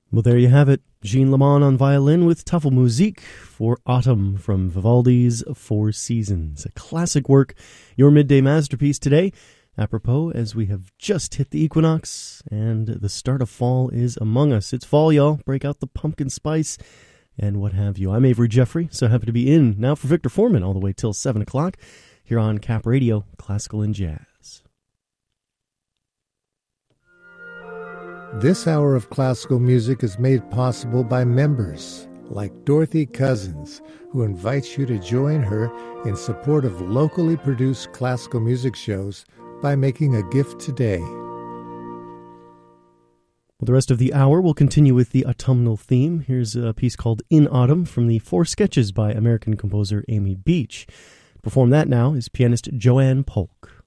Well, there you have it. Jean Lamont on violin with Tafelmusik for Autumn from Vivaldi's Four Seasons. A classic work, your midday masterpiece today. Apropos, as we have just hit the equinox and the start of fall is among us. It's fall, y'all. Break out the pumpkin spice and what have you. I'm Avery Jeffrey, so happy to be in now for Victor Foreman all the way till 7 o'clock here on Cap Radio, Classical and Jazz. This hour of classical music is made possible by members like Dorothy Cousins, who invites you to join her in support of locally produced classical music shows by making a gift today. Well, the rest of the hour will continue with the autumnal theme. Here's a piece called In Autumn from the Four Sketches by American composer Amy Beach. To perform that now is pianist Joanne Polk.